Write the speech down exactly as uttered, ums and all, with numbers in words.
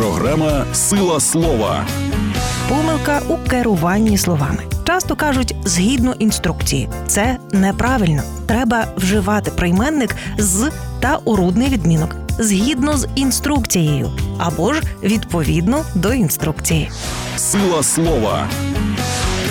Програма «Сила слова». Помилка у керуванні словами. Часто кажуть «згідно інструкції». Це неправильно. Треба вживати прийменник «з» та орудний відмінок «згідно з інструкцією» або ж «відповідно до інструкції». «Сила слова».